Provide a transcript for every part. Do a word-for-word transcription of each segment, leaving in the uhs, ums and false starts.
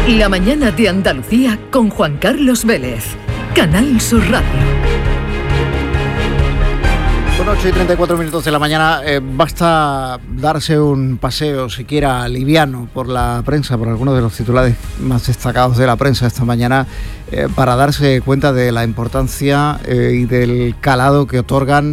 La mañana de Andalucía con Juan Carlos Vélez. Canal Sur Radio. Son ocho y treinta y cuatro minutos de la mañana. Eh, basta darse un paseo, siquiera liviano, por la prensa, por algunos de los titulares más destacados de la prensa esta mañana, eh, para darse cuenta de la importancia eh, y del calado que otorgan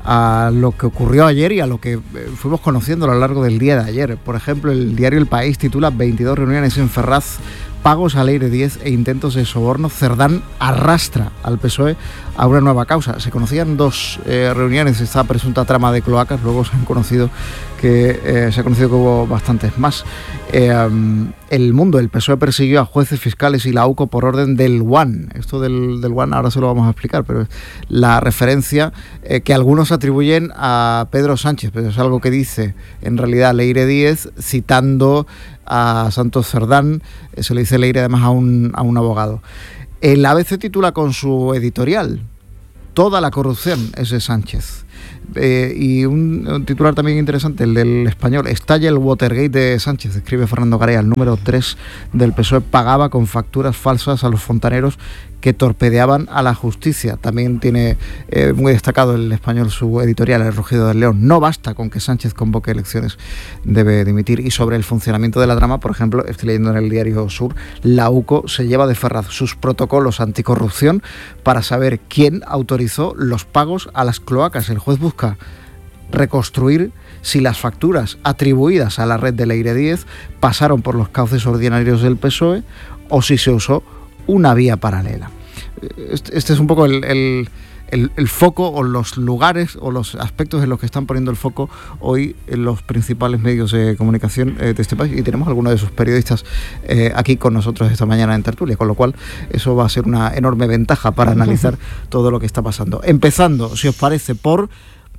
a lo que ocurrió ayer y a lo que eh, fuimos conociendo a lo largo del día de ayer. Por ejemplo, el diario El País titula veintidós reuniones en Ferraz, pagos al Leire diez e intentos de soborno. Cerdán arrastra al P S O E a una nueva causa. Se conocían dos eh, reuniones de esta presunta trama de cloacas, luego se han conocido que eh, se ha conocido que hubo bastantes más. Eh, um, el Mundo, el P S O E persiguió a jueces, fiscales y la UCO por orden del U A N. Esto del, del U A N ahora se lo vamos a explicar, pero es la referencia eh, que algunos atribuyen a Pedro Sánchez, pero es algo que dice en realidad Leire diez, citando a Santos Cerdán. Eh, se le dice Leire además a un, a un abogado. El A B C titula con su editorial: toda la corrupción es de Sánchez. Eh, y un, un titular también interesante, el del Español: estalla el Watergate de Sánchez. Escribe Fernando Garay, el número tres del P S O E pagaba con facturas falsas a los fontaneros que torpedeaban a la justicia. También tiene eh, muy destacado el Español su editorial, El Rugido del León: no basta con que Sánchez convoque elecciones, debe dimitir. Y sobre el funcionamiento de la trama, por ejemplo, estoy leyendo en el diario Sur, la UCO se lleva de Ferraz sus protocolos anticorrupción para saber quién autorizó los pagos a las cloacas. El juez busca reconstruir si las facturas atribuidas a la red de Leire diez pasaron por los cauces ordinarios del P S O E o si se usó una vía paralela. Este, este es un poco el, el, el, el foco o los lugares o los aspectos en los que están poniendo el foco hoy en los principales medios de comunicación eh, de este país, y tenemos algunos de sus periodistas eh, aquí con nosotros esta mañana en tertulia, con lo cual eso va a ser una enorme ventaja para analizar todo lo que está pasando. Empezando, si os parece, por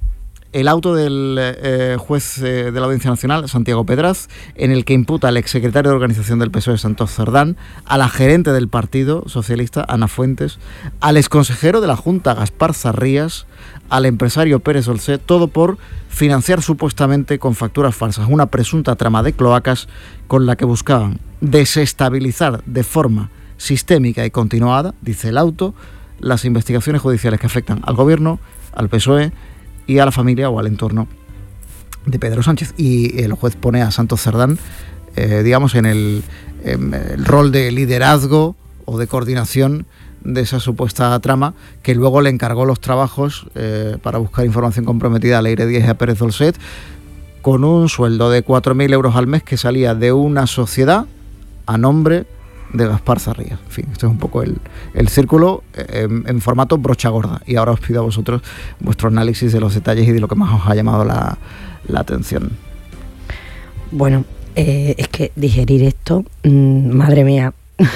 el auto del eh, juez eh, de la Audiencia Nacional, Santiago Pedraz, en el que imputa al exsecretario de organización del P S O E, Santos Cerdán, a la gerente del Partido Socialista, Ana Fuentes, al exconsejero de la Junta, Gaspar Zarrías, al empresario Pérez Olcé, todo por financiar supuestamente con facturas falsas una presunta trama de cloacas con la que buscaban desestabilizar de forma sistémica y continuada, dice el auto, las investigaciones judiciales que afectan al gobierno, al P S O E y a la familia o al entorno de Pedro Sánchez. Y el juez pone a Santos Cerdán, eh, digamos, en el, en el rol de liderazgo o de coordinación de esa supuesta trama, que luego le encargó los trabajos eh, para buscar información comprometida a Leire diez y a Pérez Olcet, con un sueldo de cuatro mil euros al mes que salía de una sociedad a nombre de Gaspar Zarrías. En fin, esto es un poco el, el círculo eh, en, en formato brocha gorda. Y ahora os pido a vosotros vuestro análisis de los detalles y de lo que más os ha llamado la, la atención. Bueno, eh, es que digerir esto, mmm, madre mía.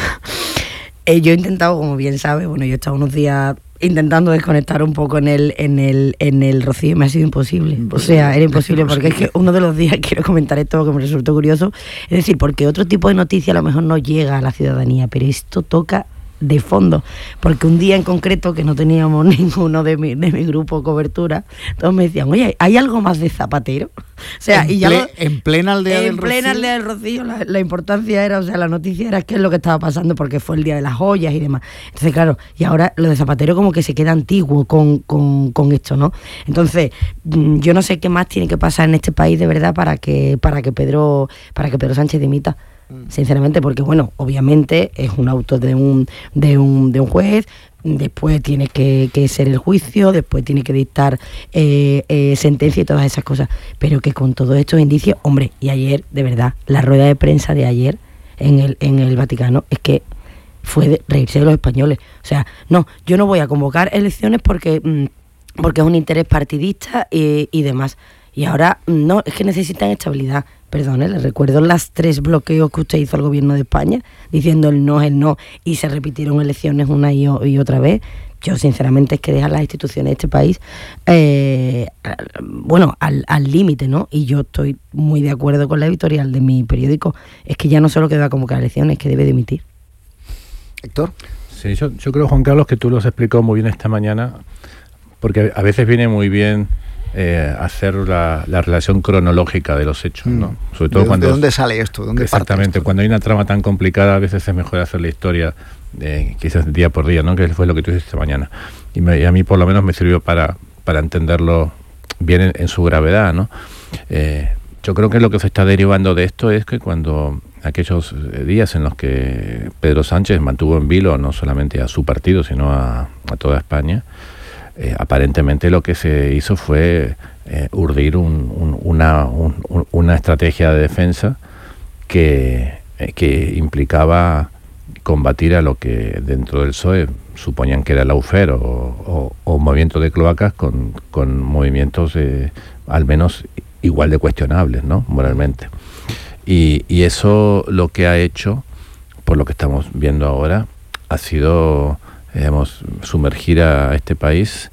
eh, yo he intentado, como bien sabes, bueno, yo he estado unos días intentando desconectar un poco en el en el en el Rocío y me ha sido imposible. O sea, era imposible porque es que uno de los días quiero comentar esto porque me resultó curioso. Es decir, porque otro tipo de noticia a lo mejor no llega a la ciudadanía, pero esto toca de fondo, porque un día en concreto que no teníamos ninguno de mi, de mi grupo cobertura, todos me decían: oye, ¿hay algo más de Zapatero? O sea, en, y ya ple, lo, en plena aldea en del Rocío. En plena aldea del Rocío, la, la importancia era, o sea, la noticia era qué es lo que estaba pasando, porque fue el día de las joyas y demás. Entonces, claro, y ahora lo de Zapatero como que se queda antiguo con, con, con esto, ¿no? Entonces, yo no sé qué más tiene que pasar en este país de verdad para que, para que Pedro, para que Pedro Sánchez dimita. Sinceramente, porque bueno, obviamente es un auto de un de un de un juez, después tiene que, que ser el juicio, después tiene que dictar eh, eh, sentencia y todas esas cosas, pero que con todos estos indicios, hombre, y ayer, de verdad, la rueda de prensa de ayer en el en el Vaticano es que fue de reírse de los españoles. O sea, no, yo no voy a convocar elecciones porque porque es un interés partidista y, y demás. Y ahora, no, es que necesitan estabilidad. Perdone, les recuerdo las tres bloqueos que usted hizo al gobierno de España, diciendo el no es el no, y se repitieron elecciones una y, y otra vez. Yo, sinceramente, es que dejan las instituciones de este país, eh, bueno, al límite, ¿no? Y yo estoy muy de acuerdo con la editorial de mi periódico. Es que ya no solo que va a convocar elecciones, es que debe dimitir. Héctor. Sí, yo, yo creo, Juan Carlos, que tú lo has explicado muy bien esta mañana, porque a veces viene muy bien eh, hacer la, la relación cronológica de los hechos, ¿no? Sobre todo ¿De, cuando, ¿De dónde sale esto? ¿De dónde exactamente, parte esto? Cuando hay una trama tan complicada, a veces es mejor hacer la historia eh, quizás día por día, ¿no? Que fue lo que tú hiciste esta mañana. Y, me, y a mí por lo menos me sirvió para, para entenderlo bien en, en su gravedad, ¿no? Eh, yo creo que lo que se está derivando de esto es que cuando aquellos días en los que Pedro Sánchez mantuvo en vilo no solamente a su partido, sino a, a toda España, eh, aparentemente lo que se hizo fue eh, urdir un, un, una, un, una estrategia de defensa que, eh, que implicaba combatir a lo que dentro del P S O E suponían que era el lawfare o, o, o movimiento de cloacas con, con movimientos eh, al menos igual de cuestionables, ¿no? Moralmente. Y, y eso lo que ha hecho, por lo que estamos viendo ahora, ha sido, digamos, sumergir a este país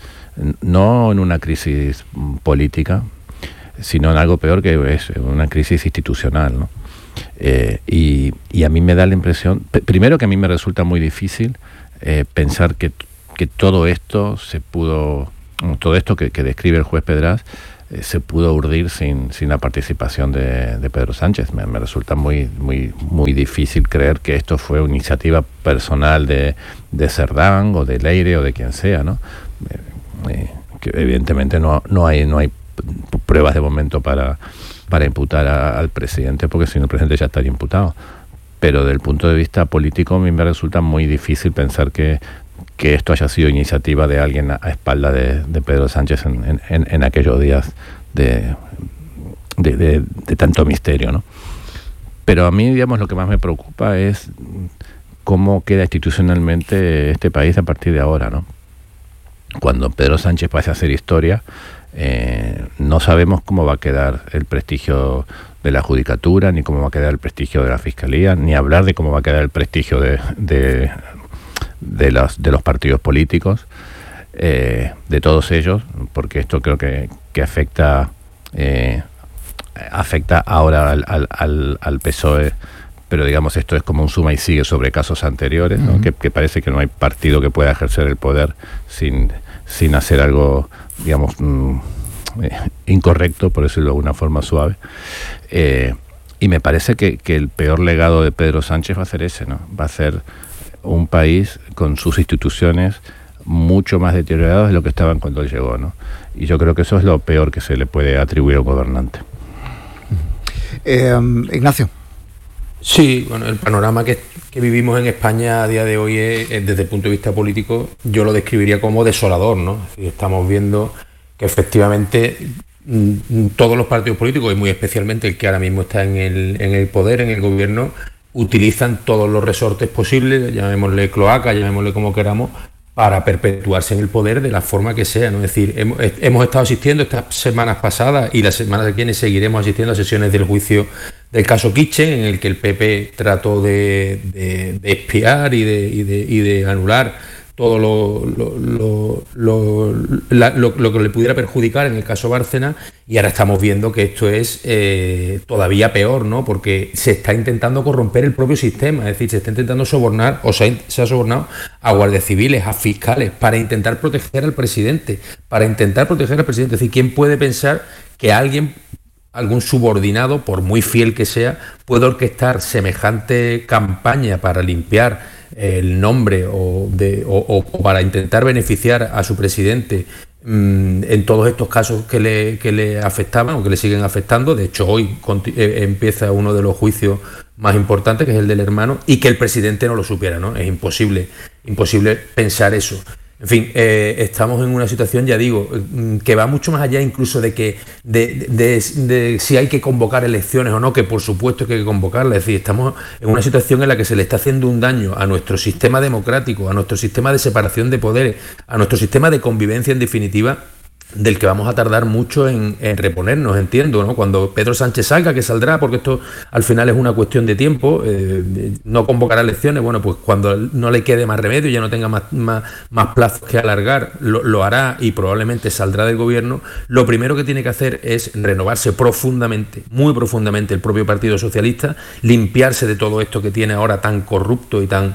no en una crisis política, sino en algo peor, que es una crisis institucional, ¿no? Eh, y, y a mí me da la impresión, primero que a mí me resulta muy difícil eh, pensar que, que todo esto se pudo, todo esto que, que describe el juez Pedraz, eh, se pudo urdir sin, sin la participación de, de Pedro Sánchez. Me, me resulta muy, muy, muy difícil creer que esto fue una iniciativa personal de, de Cerdán o de Leire o de quien sea, ¿no? Eh, eh, que evidentemente no, no hay, no hay pruebas de momento para para imputar a, al presidente, porque si no el presidente ya estaría imputado. Pero desde el punto de vista político a mí me resulta muy difícil pensar que, que esto haya sido iniciativa de alguien a, a espalda de, de Pedro Sánchez en, en, en aquellos días de, de, de, de tanto misterio, ¿no? Pero a mí, digamos, lo que más me preocupa es cómo queda institucionalmente este país a partir de ahora, ¿no? Cuando Pedro Sánchez pase a hacer historia, Eh, no sabemos cómo va a quedar el prestigio de la judicatura, ni cómo va a quedar el prestigio de la fiscalía, ni hablar de cómo va a quedar el prestigio de, de, de, los, de los partidos políticos, eh, de todos ellos, porque esto creo que, que afecta eh, afecta ahora al, al, al, al P S O E, pero digamos esto es como un suma y sigue sobre casos anteriores, ¿no? Uh-huh. que, que parece que no hay partido que pueda ejercer el poder sin, sin hacer algo, digamos, mmm, eh, incorrecto, por decirlo de alguna forma suave. Eh, y me parece que, que el peor legado de Pedro Sánchez va a ser ese, ¿no? Va a ser un país con sus instituciones mucho más deterioradas de lo que estaban cuando él llegó, ¿no? Y yo creo que eso es lo peor que se le puede atribuir a un gobernante. Eh, Ignacio. Sí, bueno, el panorama que, que vivimos en España a día de hoy es, es, desde el punto de vista político, yo lo describiría como desolador, ¿no? Es decir, estamos viendo que efectivamente m, todos los partidos políticos, y muy especialmente el que ahora mismo está en el, en el poder, en el gobierno, utilizan todos los resortes posibles, llamémosle cloaca, llamémosle como queramos, para perpetuarse en el poder de la forma que sea, ¿no? Es decir, hemos, hemos estado asistiendo estas semanas pasadas y las semanas que vienen seguiremos asistiendo a sesiones del juicio del caso Kitchen, en el que el P P trató de, de, de espiar y de, y, de, y de anular todo lo, lo, lo, lo, la, lo, lo que le pudiera perjudicar en el caso Bárcenas, y ahora estamos viendo que esto es eh, todavía peor, ¿no? Porque se está intentando corromper el propio sistema, es decir, se está intentando sobornar, o se ha, se ha sobornado a guardias civiles, a fiscales, para intentar proteger al presidente, para intentar proteger al presidente. Es decir, ¿quién puede pensar que alguien, algún subordinado, por muy fiel que sea, puede orquestar semejante campaña para limpiar el nombre o, de, o, o para intentar beneficiar a su presidente mmm, en todos estos casos que le, que le afectaban o que le siguen afectando? De hecho, hoy conti- eh, empieza uno de los juicios más importantes, que es el del hermano, y que el presidente no lo supiera, ¿no? Es imposible, imposible pensar eso. En fin, eh, estamos en una situación, ya digo, que va mucho más allá incluso de que de, de, de, de si hay que convocar elecciones o no, que por supuesto que hay que convocarlas. Es decir, estamos en una situación en la que se le está haciendo un daño a nuestro sistema democrático, a nuestro sistema de separación de poderes, a nuestro sistema de convivencia, en definitiva, del que vamos a tardar mucho en, en reponernos, entiendo, ¿no? Cuando Pedro Sánchez salga, que saldrá, porque esto al final es una cuestión de tiempo, eh, no convocará elecciones, bueno, pues cuando no le quede más remedio, ya no tenga más, más, más plazos que alargar, lo, lo hará y probablemente saldrá del gobierno. Lo primero que tiene que hacer es renovarse profundamente, muy profundamente, el propio Partido Socialista, limpiarse de todo esto que tiene ahora tan corrupto y tan, tan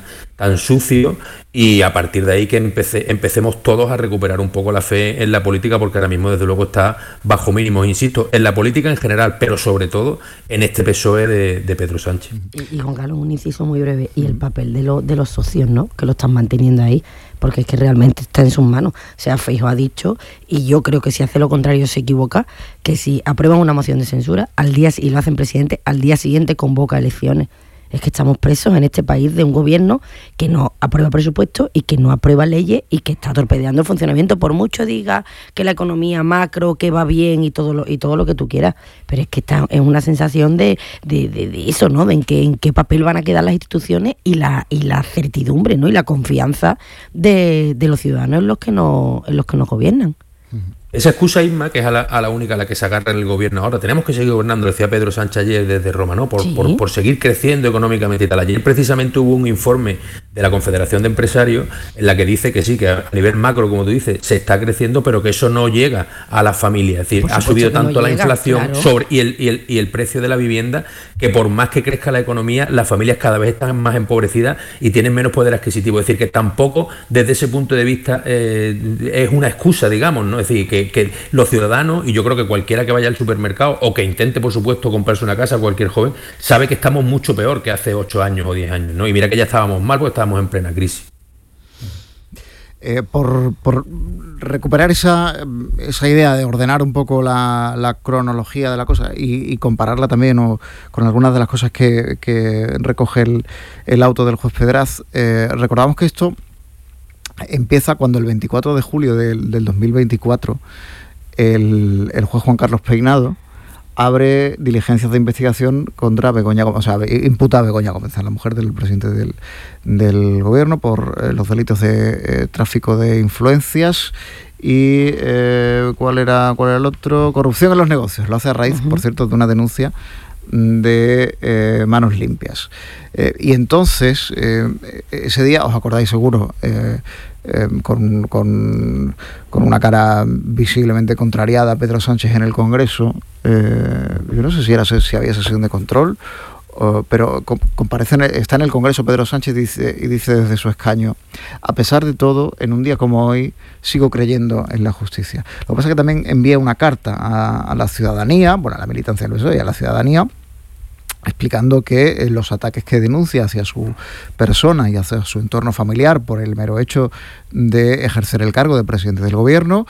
tan sucio, y a partir de ahí que empece, empecemos todos a recuperar un poco la fe en la política, porque ahora mismo desde luego está bajo mínimos, insisto, en la política en general, pero sobre todo en este P S O E de, de Pedro Sánchez. Y, y Juan Carlos, un inciso muy breve, y el papel de, lo, de los socios, ¿no?, que lo están manteniendo ahí, porque es que realmente está en sus manos. O sea, Feijóo ha dicho, y yo creo que si hace lo contrario se equivoca, que si aprueban una moción de censura al día y lo hacen presidente, al día siguiente convoca elecciones. Es que estamos presos en este país de un gobierno que no aprueba presupuestos y que no aprueba leyes y que está torpedeando el funcionamiento, por mucho diga que la economía macro, que va bien y todo lo, y todo lo que tú quieras, pero es que está, es una sensación de, de, de, de eso, ¿no?, de en qué, en qué papel van a quedar las instituciones y la, y la certidumbre, ¿no?, y la confianza de, de los ciudadanos en los que nos, en los que nos gobiernan. Esa excusa, Isma, que es a la, a la única a la que se agarra el gobierno ahora, tenemos que seguir gobernando, decía Pedro Sánchez ayer desde Roma, ¿no?, por, sí. por, por seguir creciendo económicamente y tal. Ayer precisamente hubo un informe de la Confederación de Empresarios en la que dice que sí, que a nivel macro, como tú dices, se está creciendo, pero que eso no llega a las familias. Es decir, ha subido tanto no la llega, inflación claro. sobre y el, y, el, y el precio de la vivienda, que por más que crezca la economía, las familias cada vez están más empobrecidas y tienen menos poder adquisitivo. Es decir, que tampoco desde ese punto de vista eh, es una excusa, digamos, ¿no? Es decir, que que los ciudadanos, y yo creo que cualquiera que vaya al supermercado o que intente, por supuesto, comprarse una casa, cualquier joven, sabe que estamos mucho peor que hace ocho años o diez años, ¿no? Y mira que ya estábamos mal porque estábamos en plena crisis. Eh, por, por recuperar esa, esa idea de ordenar un poco la, la cronología de la cosa y, y compararla también o, con algunas de las cosas que, que recoge el, el auto del juez Pedraz, eh, recordamos que esto empieza cuando el veinticuatro de julio del, del dos mil veinticuatro el, el juez Juan Carlos Peinado abre diligencias de investigación contra Begoña Gómez, o sea, imputa a Begoña Gómez, la mujer del presidente del, del gobierno, por eh, los delitos de eh, tráfico de influencias y eh, ¿cuál era, cuál era el otro? Corrupción en los negocios. Lo hace a raíz, uh-huh. por cierto, de una denuncia de eh, Manos Limpias. Eh, y entonces, eh, ese día, os acordáis seguro, eh, eh, con, con, con una cara visiblemente contrariada, Pedro Sánchez en el Congreso, eh, yo no sé si, era, si había sesión de control, uh, pero com, comparece, está en el Congreso Pedro Sánchez dice, y dice desde su escaño: a pesar de todo, en un día como hoy, sigo creyendo en la justicia. Lo que pasa es que también envía una carta a, a la ciudadanía, bueno, a la militancia del P S O E y a la ciudadanía, explicando que los ataques que denuncia hacia su persona y hacia su entorno familiar por el mero hecho de ejercer el cargo de presidente del gobierno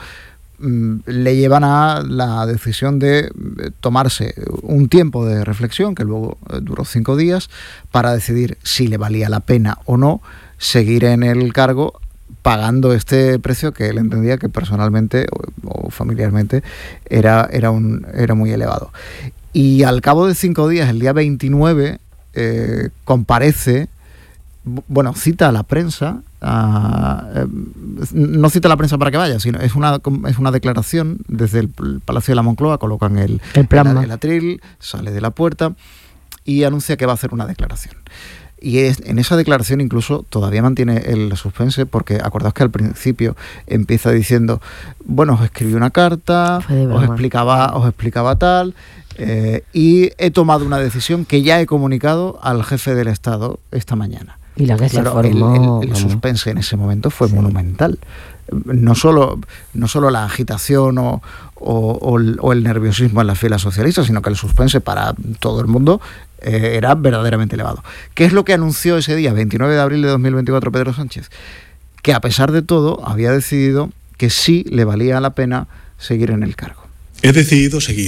le llevan a la decisión de tomarse un tiempo de reflexión, que luego duró cinco días, para decidir si le valía la pena o no seguir en el cargo pagando este precio que él entendía que personalmente o, o familiarmente era, era, un, era muy elevado. Y al cabo de cinco días, el día veintinueve, eh, comparece, bueno, cita a la prensa, a, eh, no cita a la prensa para que vaya, sino es una, es una declaración desde el Palacio de la Moncloa, colocan el, el, el, el atril, sale de la puerta y anuncia que va a hacer una declaración. Y es, en esa declaración incluso todavía mantiene el suspense, porque acordaos que al principio empieza diciendo, bueno, os escribí una carta, os explicaba, os explicaba tal, eh, y he tomado una decisión que ya he comunicado al jefe del Estado esta mañana. Y la que claro, se formó, el, el, el suspense en ese momento fue sí. monumental. No solo, no solo la agitación o, o, o, el, o el nerviosismo en las filas socialistas, sino que el suspense para todo el mundo eh, era verdaderamente elevado. ¿Qué es lo que anunció ese día, veintinueve de abril de dos mil veinticuatro, Pedro Sánchez? Que a pesar de todo había decidido que sí le valía la pena seguir en el cargo. He decidido seguir,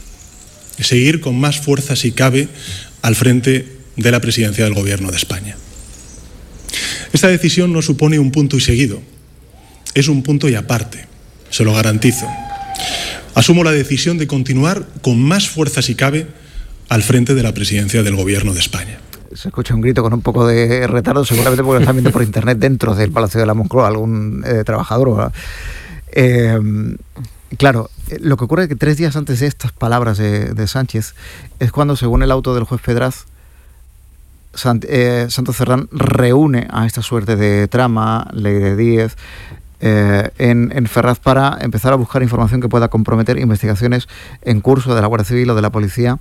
seguir con más fuerza si cabe al frente de la presidencia del Gobierno de España. Esta decisión no supone un punto y seguido, es un punto y aparte, se lo garantizo. Asumo la decisión de continuar con más fuerza si cabe al frente de la presidencia del Gobierno de España. Se escucha un grito con un poco de retardo, seguramente porque lo están viendo por internet dentro del Palacio de la Moncloa, algún eh, trabajador. Eh, claro, lo que ocurre es que tres días antes de estas palabras de, de Sánchez es cuando, según el auto del juez Pedraz, Sant, eh, Santos Cerdán reúne a esta suerte de trama, Leire Díez, eh, en, en Ferraz para empezar a buscar información que pueda comprometer investigaciones en curso de la Guardia Civil o de la Policía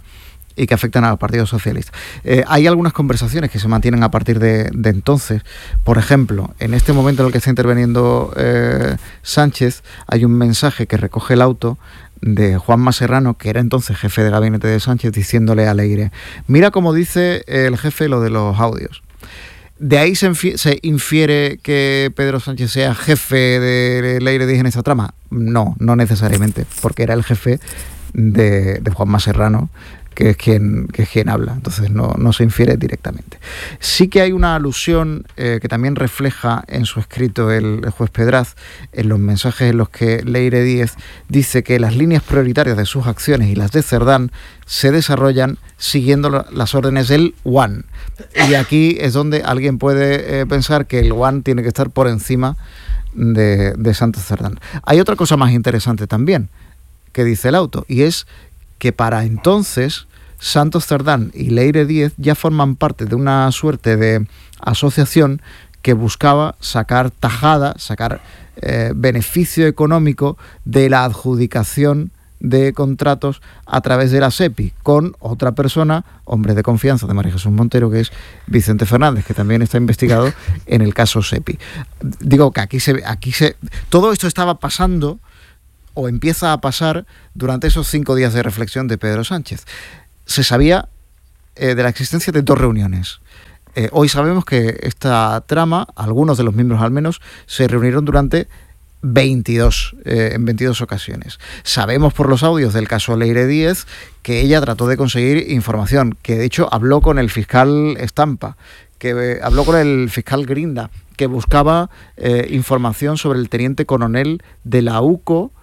y que afectan al Partido Socialista. Eh, hay algunas conversaciones que se mantienen a partir de, de entonces. Por ejemplo, en este momento en el que está interviniendo eh, Sánchez, hay un mensaje que recoge el auto de Juanma Serrano, que era entonces jefe de gabinete de Sánchez, diciéndole a Leire: mira cómo dice el jefe lo de los audios. ¿De ahí se, infi- se infiere que Pedro Sánchez sea jefe de Leire Díez en esta trama? No, no necesariamente, porque era el jefe de, de Juanma Serrano, que es quien, que es quien habla, entonces no, no se infiere directamente. Sí que hay una alusión eh, que también refleja en su escrito el, el juez Pedraz, en los mensajes en los que Leire Díez dice que las líneas prioritarias de sus acciones y las de Cerdán se desarrollan siguiendo las órdenes del U A N. Y aquí es donde alguien puede eh, pensar que el U A N tiene que estar por encima de, de Santos Cerdán. Hay otra cosa más interesante también que dice el auto, y es que para entonces Santos Cerdán y Leire Díez ya forman parte de una suerte de asociación que buscaba sacar tajada, sacar eh, beneficio económico de la adjudicación de contratos a través de la SEPI, con otra persona, hombre de confianza de María Jesús Montero, que es Vicente Fernández, que también está investigado en el caso SEPI. Digo que aquí se, aquí se, todo esto estaba pasando, o empieza a pasar, durante esos cinco días de reflexión de Pedro Sánchez. Se sabía eh, de la existencia de dos reuniones. Eh, hoy sabemos que esta trama, algunos de los miembros al menos, se reunieron durante veintidós, eh, en veintidós ocasiones. Sabemos por los audios del caso Leire Díez que ella trató de conseguir información, que de hecho habló con el fiscal Estampa, que eh, habló con el fiscal Grinda, que buscaba eh, información sobre el teniente coronel de la U C O,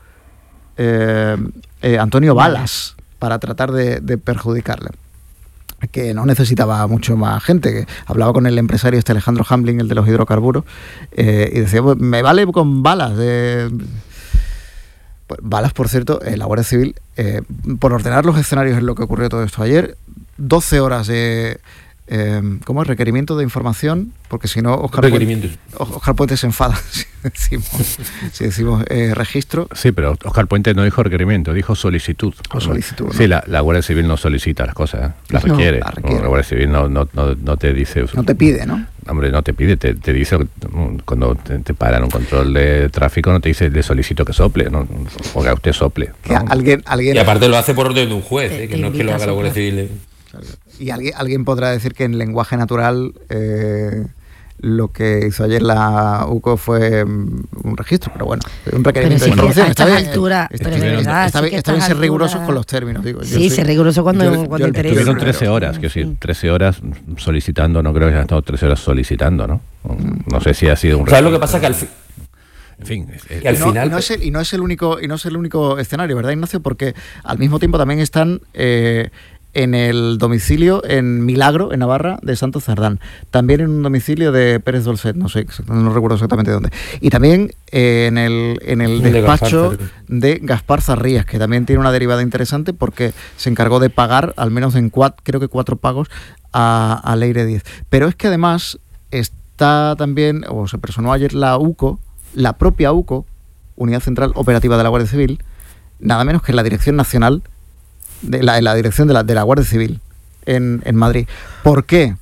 Eh, eh, Antonio Balas, para tratar de, de perjudicarle, que no necesitaba mucho más gente, que hablaba con el empresario este Alejandro Hamblin, el de los hidrocarburos, eh, y decía, pues, me vale con balas de... Pues, balas, por cierto, eh, la Guardia Civil, eh, por ordenar los escenarios en lo que ocurrió todo esto ayer, doce horas de... Eh, ¿Cómo es? Requerimiento de información, porque si no Óscar Puente, Óscar Puente se enfada si decimos, si decimos eh, registro. Sí, pero Óscar Puente no dijo requerimiento, dijo solicitud. O solicitud, ¿no? Sí, la, la Guardia Civil no solicita las cosas, las no, requiere. la requiere. La Guardia Civil no, no, no, no te dice... No te pide, ¿no? Hombre, no te pide, te, te dice, cuando te, te paran un control de tráfico, no te dice, le solicito que sople, ¿no? O que usted sople, ¿no? ¿Alguien, alguien... Y aparte lo hace por orden de un juez, ¿eh? Que no es que lo haga la Guardia Civil. Y alguien, alguien podrá decir que en lenguaje natural eh, lo que hizo ayer la U C O fue un registro, pero bueno, un requerimiento de información. Está bien, altura, está, pero de bien, verdad, está, sí bien, que está bien ser altura... rigurosos con los términos. Digo, yo sí, soy, ser riguroso cuando, yo, cuando yo, interesa. Estuvieron trece horas, que sí, trece horas solicitando, no creo que hayan estado trece horas solicitando, ¿no? No sé si ha sido un... ¿Sabes lo que pasa? Que al fin... En fin, es, que al y no, final... y no es el, y no es el único y no es el único escenario, ¿verdad, Ignacio? Porque al mismo tiempo también están... Eh, en el domicilio en Milagro, en Navarra, de Santos Cerdán. También en un domicilio de Pérez Dolcet, no sé, no recuerdo exactamente dónde. Y también eh, en el, en el de despacho Gaspar, de Gaspar Zarrías, que también tiene una derivada interesante porque se encargó de pagar, al menos en cuatro, creo que cuatro pagos, a, a Leire Díez. Pero es que además está también, o se personó ayer la U C O, la propia U C O, Unidad Central Operativa de la Guardia Civil, nada menos que la Dirección Nacional de la, la dirección de la, de la Guardia Civil en, en Madrid. ¿Por qué?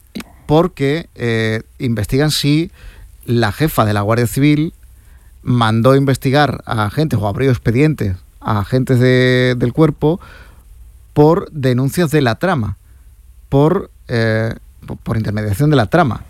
Porque eh, investigan si la jefa de la Guardia Civil mandó investigar a agentes o abrió expedientes a agentes de, del cuerpo por denuncias de la trama, por, eh, por, por intermediación de la trama,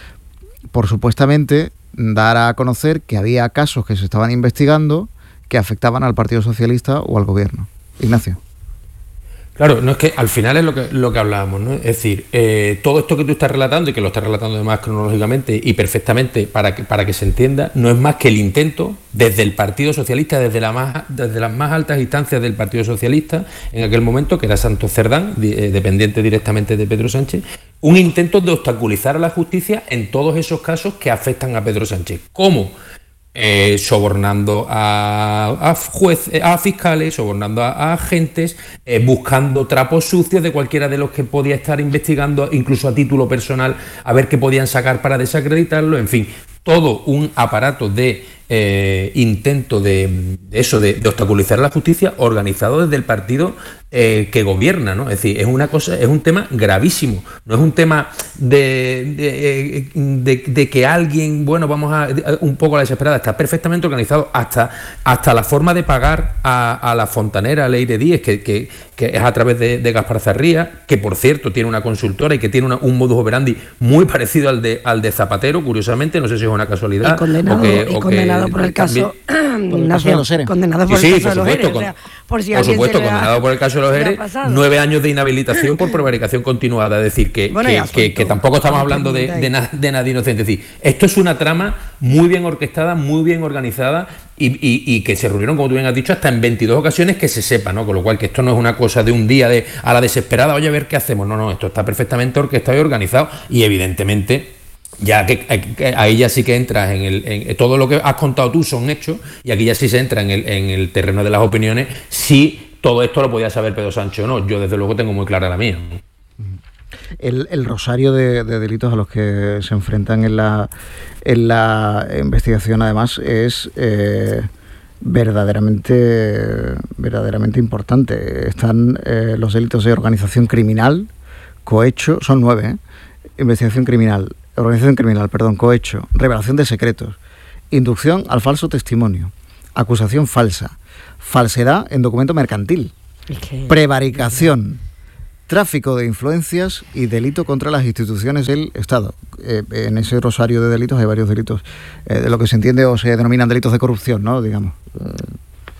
por supuestamente dar a conocer que había casos que se estaban investigando que afectaban al Partido Socialista o al gobierno. Ignacio. Claro, no es que al final es lo que lo que hablábamos, ¿no? Es decir, eh, todo esto que tú estás relatando y que lo estás relatando además cronológicamente y perfectamente para que para que se entienda, no es más que el intento desde el Partido Socialista, desde la más desde las más altas instancias del Partido Socialista en aquel momento, que era Santos Cerdán, eh, dependiente directamente de Pedro Sánchez, un intento de obstaculizar a la justicia en todos esos casos que afectan a Pedro Sánchez. ¿Cómo? Eh, sobornando a, a jueces, a fiscales, sobornando a, a agentes, eh, buscando trapos sucios de cualquiera de los que podía estar investigando, incluso a título personal, a ver qué podían sacar para desacreditarlo, en fin, todo un aparato de eh, intento de, de eso, de, de obstaculizar la justicia organizado desde el partido eh, que gobierna, ¿no? Es decir, es una cosa, es un tema gravísimo, no es un tema de, de, de, de que alguien, bueno, vamos a un poco a la desesperada, está perfectamente organizado hasta, hasta la forma de pagar a, a la fontanera Leire Díez, que, que, que es a través de, de Gaspar Zarría, que por cierto tiene una consultora y que tiene una, un modus operandi muy parecido al de, al de Zapatero, curiosamente, no sé si es una casualidad. Y condenado, o que, y o condenado que, por el caso, por el caso de los ERE. Condenado por sí, el sí, caso por de los supuesto, ERE. O sea, por si por supuesto, le condenado ha, por el caso de los ERE, nueve años de inhabilitación por prevaricación continuada. Es decir, que, bueno, que, asuelto, que, que tampoco estamos hablando de, de, na, de nadie inocente. Es decir, esto es una trama muy bien orquestada, muy bien organizada y, y, y que se reunieron, como tú bien has dicho, hasta en veintidós ocasiones que se sepa, ¿no? Con lo cual que esto no es una cosa de un día de a la desesperada, oye, a ver qué hacemos. No, no, esto está perfectamente orquestado y organizado y evidentemente... Ya que, que ahí ya sí que entras en el en, todo lo que has contado tú son hechos y aquí ya sí se entra en el, en el terreno de las opiniones si todo esto lo podía saber Pedro Sánchez o no. Yo desde luego tengo muy clara la mía. El, el rosario de, de delitos a los que se enfrentan en la en la investigación además es eh, verdaderamente verdaderamente importante. Están eh, los delitos de organización criminal, cohecho, son nueve, ¿eh? Investigación criminal, organización criminal, perdón, cohecho, revelación de secretos, inducción al falso testimonio, acusación falsa, falsedad en documento mercantil, es que... prevaricación, tráfico de influencias y delito contra las instituciones del Estado. Eh, en ese rosario de delitos hay varios delitos, eh, de lo que se entiende o se denominan delitos de corrupción, ¿no? Digamos. Eh,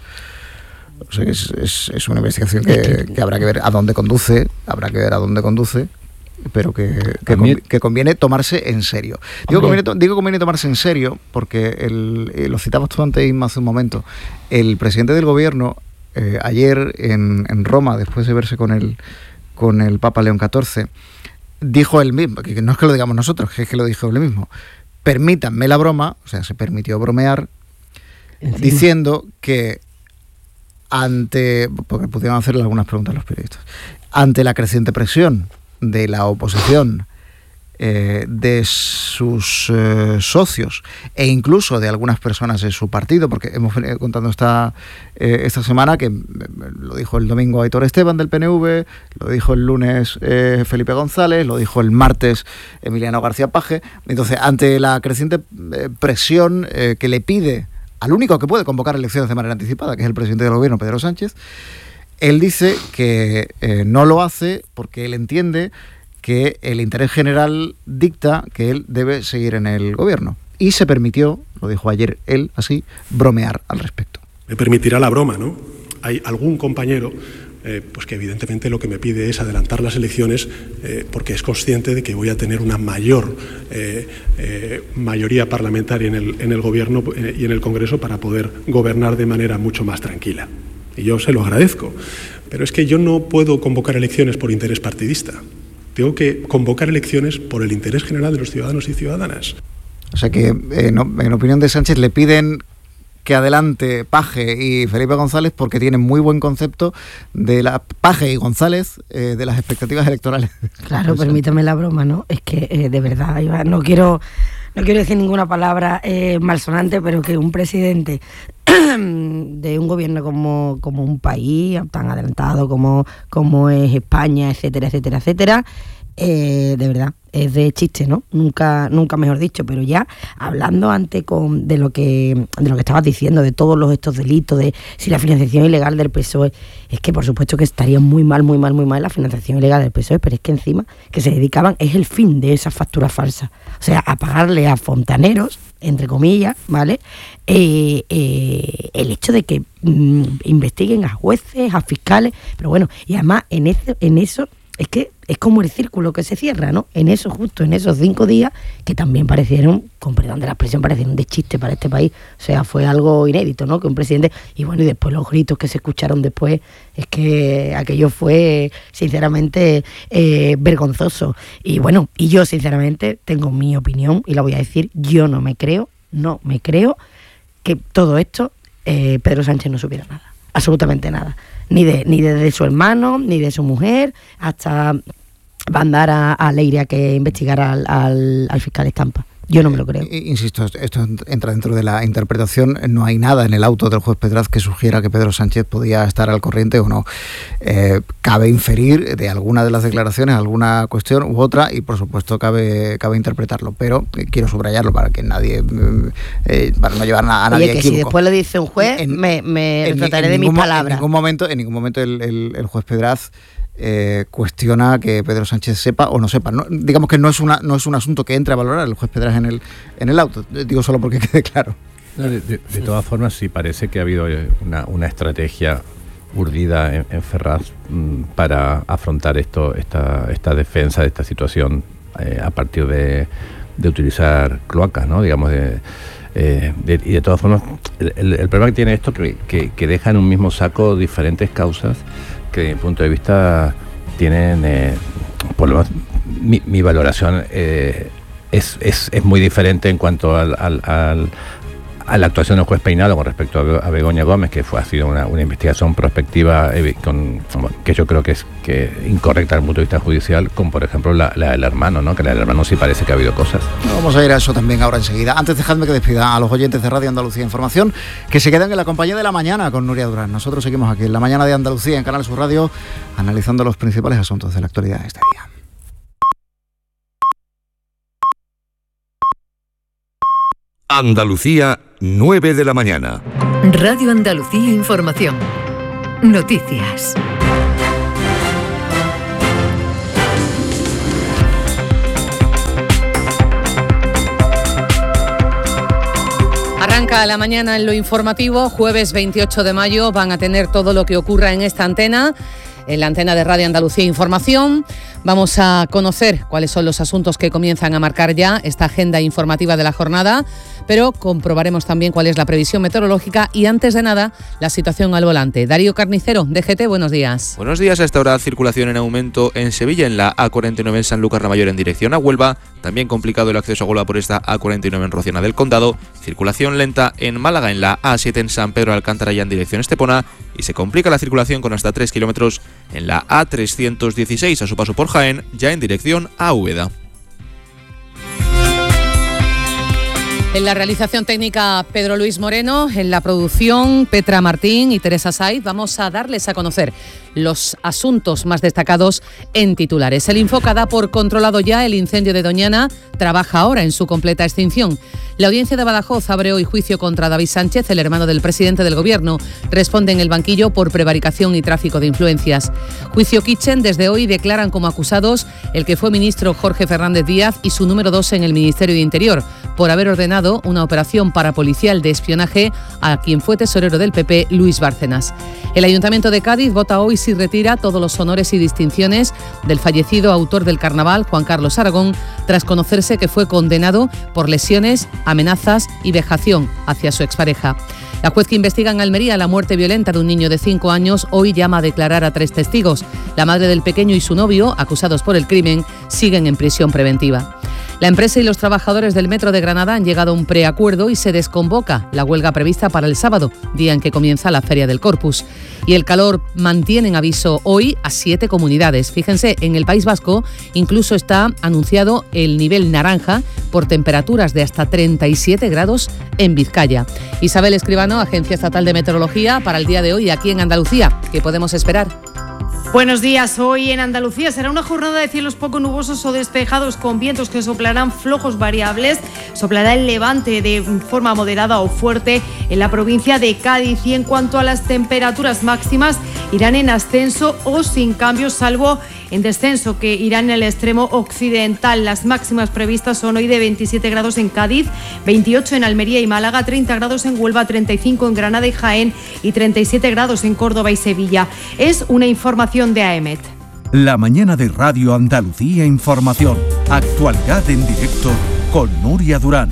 o sea, es, es, es una investigación que, que habrá que ver a dónde conduce, habrá que ver a dónde conduce, pero que, que, convi- que conviene tomarse en serio. Digo conviene, to- digo conviene tomarse en serio porque el, eh, lo citabas tú antes, Isma, hace un momento. El presidente del gobierno eh, ayer en, en Roma, después de verse con el con el Papa León catorce, dijo él mismo, que no es que lo digamos nosotros, que es que lo dijo él mismo, permítanme la broma, o sea, se permitió bromear, encima, diciendo que ante, porque pudieron hacerle algunas preguntas a los periodistas, ante la creciente presión de la oposición, eh, de sus eh, socios e incluso de algunas personas de su partido, porque hemos venido contando esta, eh, esta semana que lo dijo el domingo Aitor Esteban del P N V, lo dijo el lunes eh, Felipe González, lo dijo el martes Emiliano García Paje. Entonces, ante la creciente eh, presión eh, que le pide al único que puede convocar elecciones de manera anticipada, que es el presidente del gobierno, Pedro Sánchez, él dice que eh, no lo hace porque él entiende que el interés general dicta que él debe seguir en el gobierno. Y se permitió, lo dijo ayer él así, bromear al respecto. Me permitirá la broma, ¿no? Hay algún compañero eh, pues que evidentemente lo que me pide es adelantar las elecciones eh, porque es consciente de que voy a tener una mayor eh, eh, mayoría parlamentaria en el, en el gobierno eh, y en el Congreso para poder gobernar de manera mucho más tranquila. Y yo se lo agradezco. Pero es que yo no puedo convocar elecciones por interés partidista. Tengo que convocar elecciones por el interés general de los ciudadanos y ciudadanas. O sea que, eh, no, en opinión de Sánchez, le piden que adelante Paje y Felipe González porque tienen muy buen concepto de la Paje y González eh, de las expectativas electorales. Claro, permítame la broma, ¿no? Es que eh, de verdad, Iván, no quiero, no quiero decir ninguna palabra eh, malsonante, pero que un presidente de un gobierno como, como un país tan adelantado como, como es España, etcétera, etcétera, etcétera, eh, de verdad, es de chiste, ¿no? Nunca, nunca mejor dicho, pero ya hablando antes con, de lo que de lo que estabas diciendo, de todos los estos delitos, de si la financiación ilegal del P S O E, es que por supuesto que estaría muy mal, muy mal, muy mal la financiación ilegal del P S O E, pero es que encima que se dedicaban, es el fin de esas facturas falsas, o sea, a pagarle a fontaneros, entre comillas, ¿vale? Eh, eh, el hecho de que mm, investiguen a jueces, a fiscales, pero bueno, y además en, ese, en eso es que es como el círculo que se cierra, ¿no? En eso, justo en esos cinco días, que también parecieron, con perdón de la expresión, parecieron de chiste para este país. O sea, fue algo inédito, ¿no? Que un presidente, y bueno, y después los gritos que se escucharon después, es que aquello fue, sinceramente, eh, vergonzoso. Y bueno, y yo, sinceramente, tengo mi opinión, y la voy a decir, yo no me creo, no me creo que todo esto eh, Pedro Sánchez no supiera nada, absolutamente nada. Ni de ni de, de su hermano, ni de su mujer, hasta mandar a, a Leire a que investigara al, al, al fiscal Estampa. Yo no me lo creo. Eh, insisto, esto entra dentro de la interpretación. No hay nada en el auto del juez Pedraz que sugiera que Pedro Sánchez podía estar al corriente o no. Eh, cabe inferir de alguna de las declaraciones alguna cuestión u otra y, por supuesto, cabe cabe interpretarlo. Pero eh, quiero subrayarlo para que nadie, eh, para no llevar a, a nadie Oye, que equívoco. Si después lo dice un juez, en, me, me en, trataré en de mis palabras. En ningún momento, en ningún momento el, el, el juez Pedraz Eh, cuestiona que Pedro Sánchez sepa o no sepa. No, digamos que no es una no es un asunto que entre a valorar el juez Pedraz en el en el auto. Digo solo porque quede claro. No, de, de, de todas formas, sí parece que ha habido una, una estrategia urdida en, en Ferraz m, para afrontar esto esta esta defensa de esta situación eh, a partir de, de utilizar cloacas, ¿no? Digamos de Eh, de, y de todas formas, el, el, el problema que tiene esto que, que, que deja en un mismo saco diferentes causas que, desde mi punto de vista, tienen, eh, por lo menos, mi, mi valoración eh, es, es, es muy diferente en cuanto al, al, al, a la actuación del juez Peinado con respecto a, a Begoña Gómez, que fue ha sido una, una investigación prospectiva eh, con, que yo creo que es que incorrecta desde el punto de vista judicial, como por ejemplo la, la del hermano, ¿no? Que la del hermano sí parece que ha habido cosas. Vamos a ir a eso también ahora enseguida. Antes, dejadme que despida a los oyentes de Radio Andalucía Información, que se quedan en la compañía de La Mañana con Nuria Durán. Nosotros seguimos aquí en La Mañana de Andalucía, en Canal Sur Radio, analizando los principales asuntos de la actualidad de este día. Andalucía, nueve de la mañana. Radio Andalucía Información. Noticias. Arranca la mañana en lo informativo, jueves veintiocho de mayo, van a tener todo lo que ocurra en esta antena, en la antena de Radio Andalucía Información. Vamos a conocer cuáles son los asuntos que comienzan a marcar ya esta agenda informativa de la jornada, pero comprobaremos también cuál es la previsión meteorológica y, antes de nada, la situación al volante. Darío Carnicero, D G T, buenos días. Buenos días. A esta hora, circulación en aumento en Sevilla, en la A cuarenta y nueve en Sanlúcar la Mayor en dirección a Huelva. También complicado el acceso a Huelva por esta A cuarenta y nueve en Rociana del Condado. Circulación lenta en Málaga, en la A siete en San Pedro de Alcántara ya en dirección Estepona. Y se complica la circulación con hasta tres kilómetros en la A trescientos dieciséis a su paso por Jaén, ya en dirección a Úbeda. En la realización técnica, Pedro Luis Moreno. En la producción, Petra Martín y Teresa Saiz. Vamos a darles a conocer los asuntos más destacados en titulares. El Infoca da por controlado ya el incendio de Doñana. Trabaja ahora en su completa extinción. La audiencia de Badajoz abre hoy juicio contra David Sánchez, el hermano del presidente del Gobierno. Responde en el banquillo por prevaricación y tráfico de influencias. Juicio Kitchen. Desde hoy declaran como acusados el que fue ministro Jorge Fernández Díaz y su número dos en el Ministerio de Interior, por haber ordenado una operación parapolicial de espionaje a quien fue tesorero del P P, Luis Bárcenas. El Ayuntamiento de Cádiz vota hoy si retira todos los honores y distinciones del fallecido autor del carnaval, Juan Carlos Aragón, tras conocerse que fue condenado por lesiones, amenazas y vejación hacia su expareja. La juez que investiga en Almería la muerte violenta de un niño de cinco años hoy llama a declarar a tres testigos. La madre del pequeño y su novio, acusados por el crimen, siguen en prisión preventiva. La empresa y los trabajadores del Metro de Granada han llegado a un preacuerdo y se desconvoca la huelga prevista para el sábado, día en que comienza la Feria del Corpus. Y el calor mantiene en aviso hoy a siete comunidades. Fíjense, en el País Vasco incluso está anunciado el nivel naranja por temperaturas de hasta treinta y siete grados en Vizcaya. Isabel Escribano, Agencia Estatal de Meteorología, para el día de hoy aquí en Andalucía. ¿Qué podemos esperar? Buenos días. Hoy en Andalucía será una jornada de cielos poco nubosos o despejados con vientos que soplarán flojos variables. Soplará el levante de forma moderada o fuerte en la provincia de Cádiz. Y en cuanto a las temperaturas máximas, irán en ascenso o sin cambios, salvo en descenso, que irán en el extremo occidental. Las máximas previstas son hoy de veintisiete grados en Cádiz, veintiocho en Almería y Málaga, treinta grados en Huelva, treinta y cinco en Granada y Jaén y treinta y siete grados en Córdoba y Sevilla. Es una información de A E M E T. La mañana de Radio Andalucía Información. Actualidad en directo con Nuria Durán.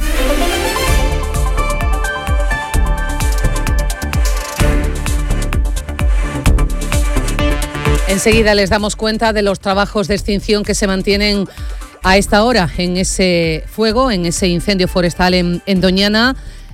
Enseguida les damos cuenta de los trabajos de extinción que se mantienen a esta hora en ese fuego, en ese incendio forestal en, en Doñana.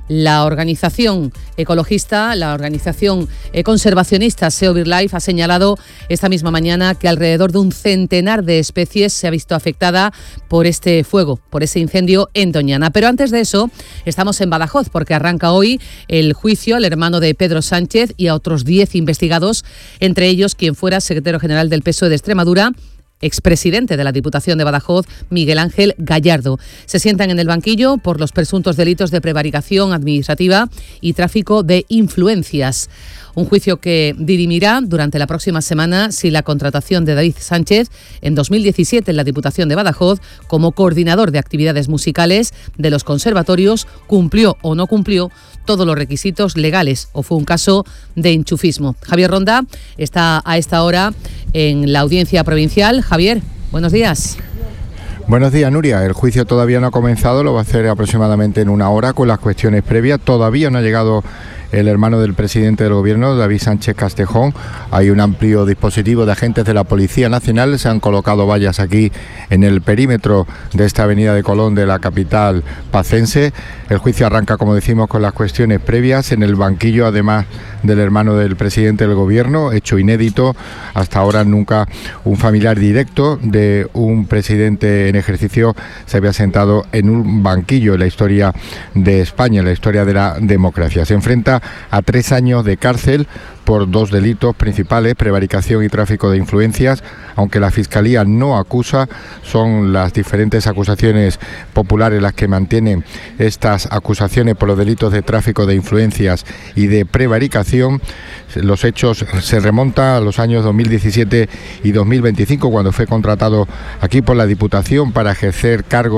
La organización ecologista, la organización conservacionista Seo BirdLife ha señalado esta misma mañana que alrededor de un centenar de especies se ha visto afectada por este fuego, por ese incendio en Doñana. Pero antes de eso, estamos en Badajoz porque arranca hoy el juicio al hermano de Pedro Sánchez y a otros diez investigados, entre ellos quien fuera secretario general del P S O E de Extremadura, expresidente de la Diputación de Badajoz, Miguel Ángel Gallardo. Se sientan en el banquillo por los presuntos delitos de prevaricación administrativa y tráfico de influencias. Un juicio que dirimirá durante la próxima semana si la contratación de David Sánchez en dos mil diecisiete en la Diputación de Badajoz como coordinador de actividades musicales de los conservatorios cumplió o no cumplió todos los requisitos legales o fue un caso de enchufismo. Javier Ronda está a esta hora en la audiencia provincial. Javier, buenos días. Buenos días, Nuria. El juicio todavía no ha comenzado, lo va a hacer aproximadamente en una hora con las cuestiones previas. Todavía no ha llegado el hermano del presidente del gobierno, David Sánchez Castejón. Hay un amplio dispositivo de agentes de la Policía Nacional. Se han colocado vallas aquí en el perímetro de esta avenida de Colón de la capital pacense. El juicio arranca, como decimos, con las cuestiones previas. En el banquillo, además del hermano del presidente del gobierno, hecho inédito. Hasta ahora nunca un familiar directo de un presidente en ejercicio se había sentado en un banquillo en la historia de España, en la historia de la democracia. Se enfrenta a tres años de cárcel por dos delitos principales, prevaricación y tráfico de influencias, aunque la Fiscalía no acusa. Son las diferentes acusaciones populares las que mantienen estas acusaciones por los delitos de tráfico de influencias y de prevaricación. Los hechos se remontan a los años dos mil diecisiete y dos mil veinticinco, cuando fue contratado aquí por la Diputación para ejercer cargos